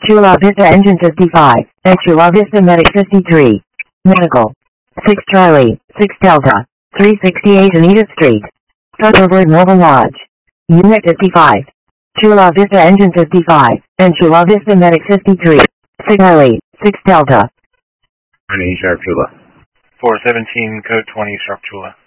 Chula Vista Engine 55, and Chula Vista Medic 53. Medical. 6 Charlie, 6 Delta, 368 Anita Street. Thunderbird Mobile Lodge. Unit 55. Chula Vista Engine 55, and Chula Vista Medic 53. 6 Charlie, 6 Delta. Sharp Chula. 417, code 20, Sharp Chula.